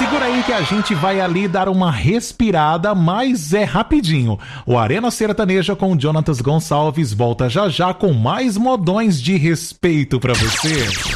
Segura aí que a gente vai ali dar uma respirada, mas é rapidinho. O Arena Sertaneja com Jonatas Gonçalves volta já já com mais modões de respeito pra você.